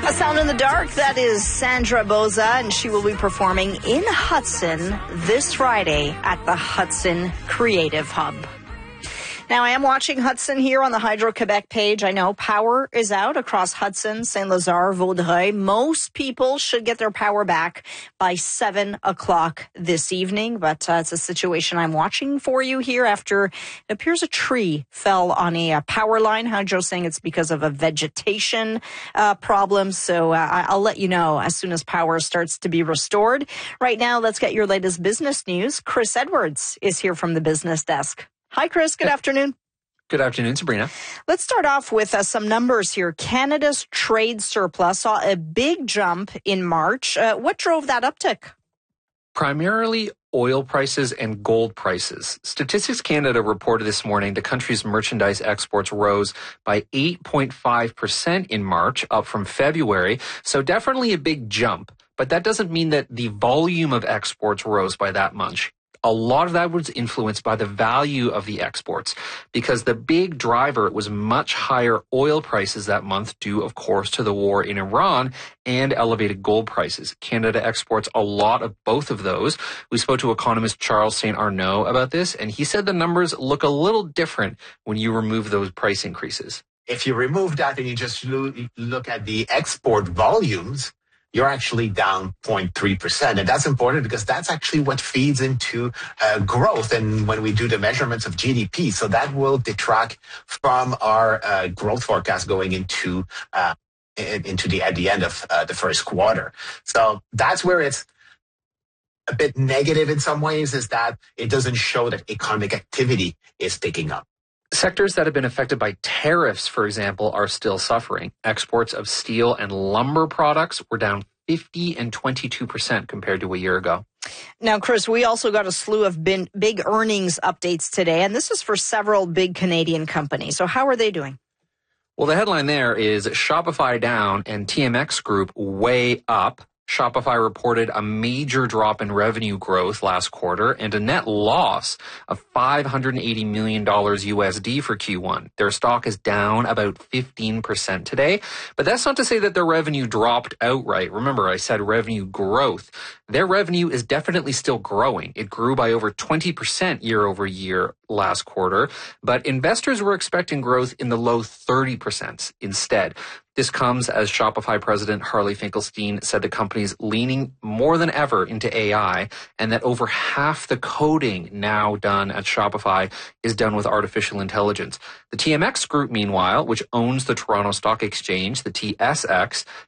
A Sound in the Dark, that is Sandra Boza, and she will be performing in Hudson this Friday at the Hudson Creative Hub. Now, I am watching Hudson here on the Hydro-Quebec page. I know power is out across Hudson, Saint-Lazare, Vaudreuil. Most people should get their power back by 7 o'clock this evening, but it's a situation I'm watching for you here after it appears a tree fell on a power line. Hydro saying it's because of a vegetation problem, so I'll let you know as soon as power starts to be restored. Right now, let's get your latest business news. Chris Edwards is here from the business desk. Hi, Chris. Good afternoon. Good afternoon, Sabrina. Let's start off with some numbers here. Canada's trade surplus saw a big jump in March. What drove that uptick? Primarily oil prices and gold prices. Statistics Canada reported this morning the country's merchandise exports rose by 8.5% in March, up from February. So definitely a big jump. But that doesn't mean that the volume of exports rose by that much. A lot of that was influenced by the value of the exports, because the big driver was much higher oil prices that month due, of course, to the war in Iran and elevated gold prices. Canada exports a lot of both of those. We spoke to economist Charles St. Arnaud about this, and he said the numbers look a little different when you remove those price increases. If you remove that and you just look at the export volumes, you're actually down 0.3%. And that's important because that's actually what feeds into growth. And when we do the measurements of GDP, so that will detract from our growth forecast going into at the end of the first quarter. So that's where it's a bit negative in some ways, is that it doesn't show that economic activity is picking up. Sectors that have been affected by tariffs, for example, are still suffering. Exports of steel and lumber products were down 50 and 22% compared to a year ago. Now, Chris, we also got a slew of big earnings updates today, and this is for several big Canadian companies. So how are they doing? Well, the headline there is Shopify down and TMX Group way up. Shopify reported a major drop in revenue growth last quarter and a net loss of $580 million USD for Q1. Their stock is down about 15% today, but that's not to say that their revenue dropped outright. Remember, I said revenue growth. Their revenue is definitely still growing. It grew by over 20% year over year last quarter, but investors were expecting growth in the low 30% instead. This comes as Shopify president Harley Finkelstein said the company's leaning more than ever into AI, and that over half the coding now done at Shopify is done with artificial intelligence. The TMX Group, meanwhile, which owns the Toronto Stock Exchange, the TSX,